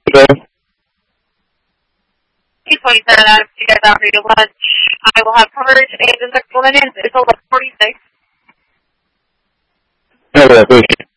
today? 2:27 out of you guys after your lunch. I will have coverage and the next 1 minute until 11:46. Okay, appreciate it.